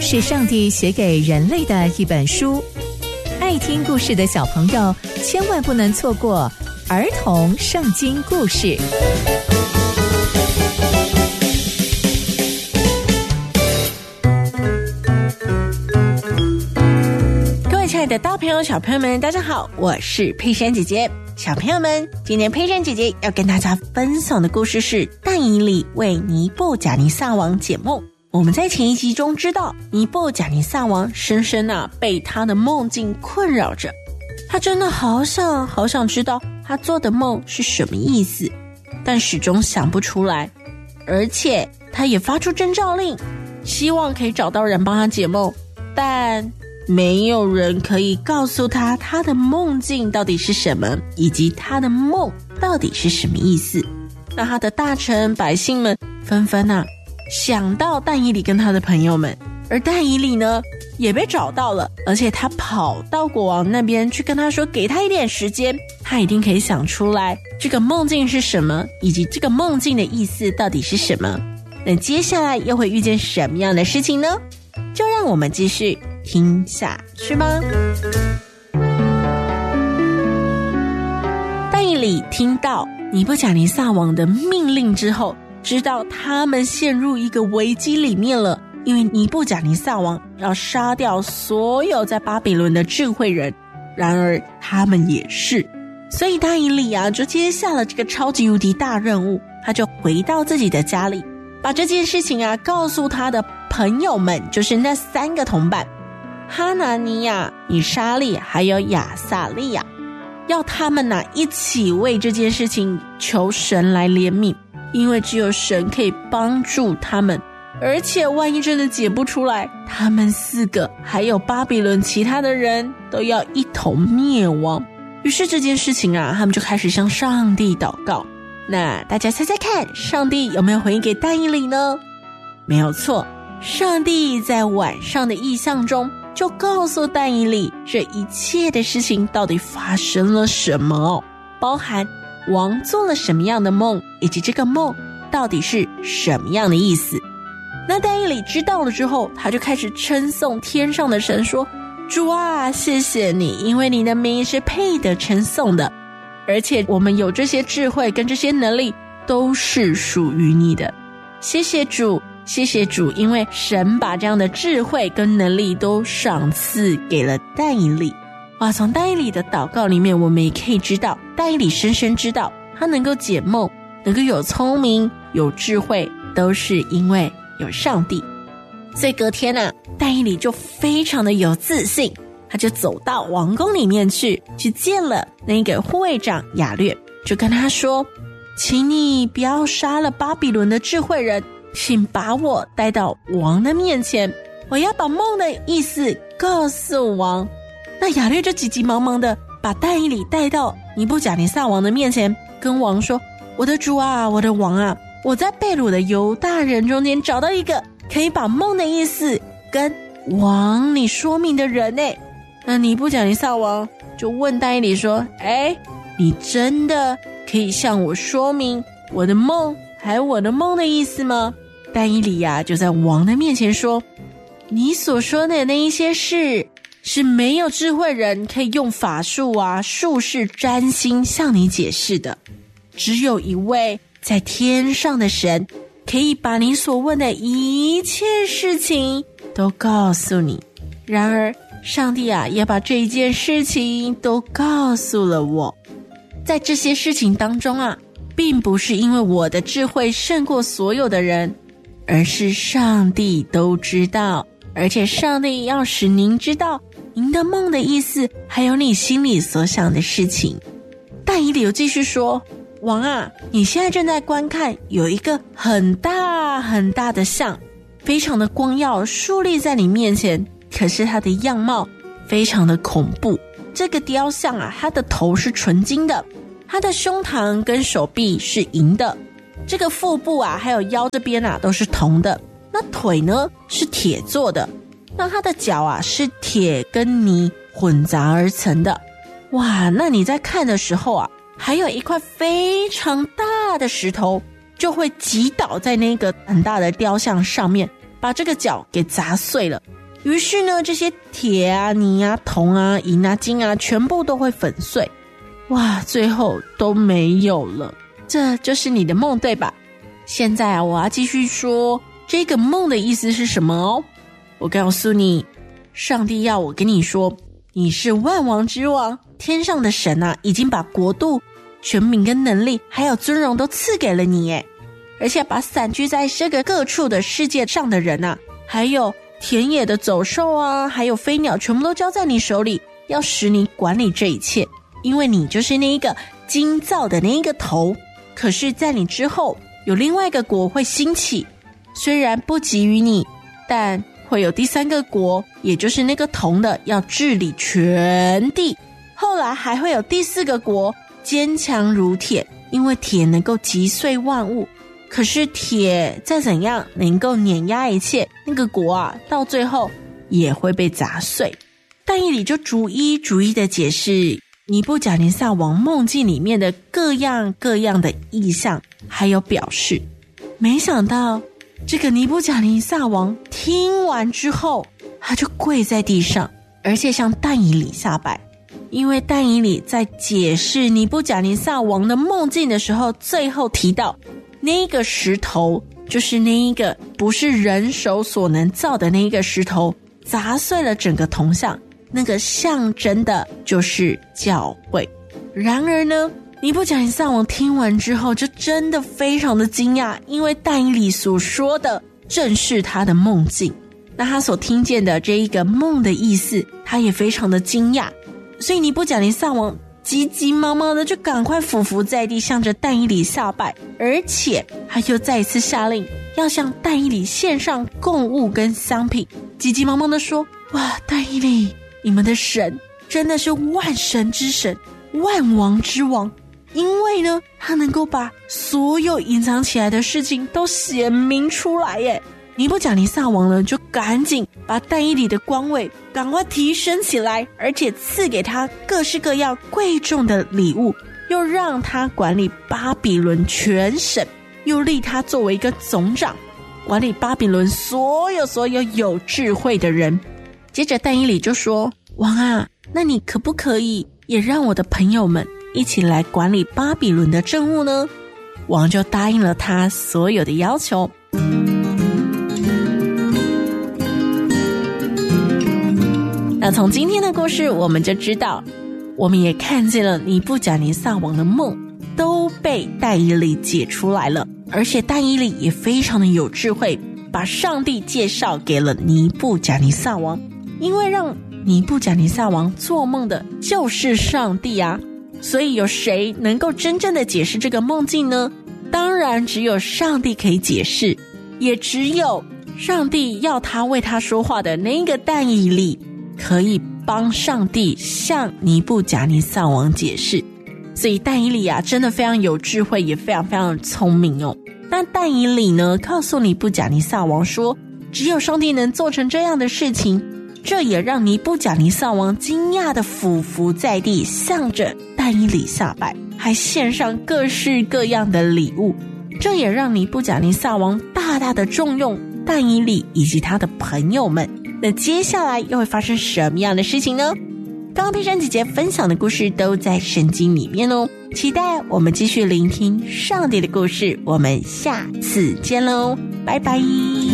是上帝写给人类的一本书，爱听故事的小朋友千万不能错过儿童圣经故事。 各位亲爱的大朋友小朋友们，大家好，我是佩珊姐姐。小朋友们，今天佩珊姐姐要跟大家分享的故事是但以理为尼布甲尼撒王解梦。我们在前一集中知道，尼布甲尼撒王深深被他的梦境困扰着，他真的好想知道他做的梦是什么意思，但始终想不出来。而且他也发出征召令，希望可以找到人帮他解梦，但没有人可以告诉他他的梦境到底是什么，以及他的梦到底是什么意思。那他的大臣百姓们纷纷想到但以理跟他的朋友们，而但以理呢也被找到了，而且他跑到国王那边去跟他说，给他一点时间，他一定可以想出来这个梦境是什么，以及这个梦境的意思到底是什么。那接下来又会遇见什么样的事情呢？就让我们继续听下去吧。但以理听到尼布甲尼撒王的命令之后，知道他们陷入一个危机里面了，因为尼布甲尼撒王要杀掉所有在巴比伦的智慧人，然而他们也是。所以但以理就接下了这个超级无敌大任务，他就回到自己的家里，把这件事情告诉他的朋友们，就是那3个同伴哈拿尼亚、以沙利还有亚撒利亚，要他们一起为这件事情求神来怜悯，因为只有神可以帮助他们，而且万一真的解不出来，他们4个还有巴比伦其他的人都要一同灭亡。于是这件事情他们就开始向上帝祷告。那大家猜猜看，上帝有没有回应给但以理呢？没有错，上帝在晚上的异象中就告诉但以理这一切的事情到底发生了什么，包含王做了什么样的梦，以及这个梦到底是什么样的意思。那但以理知道了之后，他就开始称颂天上的神说，主啊，谢谢你，因为你的名是配得称颂的，而且我们有这些智慧跟这些能力都是属于你的。谢谢主，谢谢主，因为神把这样的智慧跟能力都赏赐给了但以理。哇，从但以理的祷告里面，我们也可以知道，但以理深深知道他能够解梦，能够有聪明有智慧，都是因为有上帝。所以隔天但以理就非常的有自信，他就走到王宫里面去见了那个护卫长亚略，就跟他说，请你不要杀了巴比伦的智慧人，请把我带到王的面前，我要把梦的意思告诉王。那亚略就急急忙忙的把但以理带到尼布甲尼撒王的面前，跟王说，我的主啊，我的王啊，我在被掳的犹大人中间找到一个可以把梦的意思跟王你说明的人耶。那尼布甲尼撒王就问但以理说，你真的可以向我说明我的梦还有我的梦的意思吗？但以理就在王的面前说，你所说的那一些事是没有智慧人可以用法术术士占星向你解释的，只有一位在天上的神可以把你所问的一切事情都告诉你。然而上帝也把这一件事情都告诉了我。在这些事情当中并不是因为我的智慧胜过所有的人，而是上帝都知道，而且上帝要使您知道您的梦的意思，还有你心里所想的事情。但以理又继续说，王你现在正在观看有一个很大很大的像，非常的光耀竖立在你面前，可是它的样貌非常的恐怖。这个雕像它的头是纯金的，它的胸膛跟手臂是银的，这个腹部还有腰这边都是铜的，那腿呢是铁做的，那它的脚是铁跟泥混杂而成的。哇，那你在看的时候还有一块非常大的石头就会击倒在那个很大的雕像上面，把这个脚给砸碎了。 于是呢，这些铁啊、泥啊、铜啊、银啊、金啊，全部都会粉碎。哇，最后都没有了。这就是你的梦，对吧？现在啊，我要继续说这个梦的意思是什么哦。我告诉你，上帝要我跟你说，你是万王之王，天上的神啊，已经把国度、权柄跟能力还有尊荣都赐给了你耶，而且把散居在这个各处的世界上的人啊，还有田野的走兽啊，还有飞鸟，全部都交在你手里，要使你管理这一切，因为你就是那一个金造的那一个头。可是在你之后有另外一个国会兴起，虽然不及于你，但会有第三个国，也就是那个铜的，要治理全地。后来还会有第四个国，坚强如铁，因为铁能够击碎万物。可是铁再怎样能够碾压一切，那个国啊，到最后也会被砸碎。但以理就逐一的解释尼布甲尼撒王梦境里面的各样的意象还有表示。没想到这个尼布甲尼撒王听完之后，他就跪在地上，而且向但以理下拜。因为但以理在解释尼布甲尼撒王的梦境的时候，最后提到那个石头就是那一个不是人手所能造的那一个石头，砸碎了整个铜像，那个象征的就是教会。然而呢，尼布甲尼撒王听完之后就真的非常的惊讶，因为但以理所说的正是他的梦境，那他所听见的这一个梦的意思，他也非常的惊讶。所以尼布甲尼撒王急急忙忙的就赶快俯伏在地，向着但以理下拜，而且他又再一次下令要向但以理献上供物跟香品，急急忙忙的说，哇，但以理，你们的神真的是万神之神，万王之王，因为呢，他能够把所有隐藏起来的事情都显明出来耶。尼布甲尼撒王呢，就赶紧把但以理的官位赶快提升起来，而且赐给他各式各样贵重的礼物，又让他管理巴比伦全省，又立他作为一个总长，管理巴比伦所有有智慧的人。接着但以理就说，王啊，那你可不可以也让我的朋友们一起来管理巴比伦的政务呢？王就答应了他所有的要求。那从今天的故事我们就知道，我们也看见了尼布甲尼撒王的梦都被但以理解出来了，而且但以理也非常的有智慧，把上帝介绍给了尼布甲尼撒王，因为让尼布甲尼撒王做梦的就是上帝啊，所以有谁能够真正的解释这个梦境呢？当然只有上帝可以解释，也只有上帝要他为他说话的那个但以理可以帮上帝向尼布甲尼撒王解释。所以但以理啊，真的非常有智慧，也非常非常聪明哦。但但以理呢，告诉尼布甲尼撒王说，只有上帝能做成这样的事情。这也让尼布甲尼撒王惊讶的俯伏在地，向着但以理下拜，还献上各式各样的礼物。这也让尼布甲尼撒王大大的重用但以理以及他的朋友们。那接下来又会发生什么样的事情呢？刚刚佩珊姐姐分享的故事都在圣经里面哦，期待我们继续聆听上帝的故事。我们下次见喽，拜拜。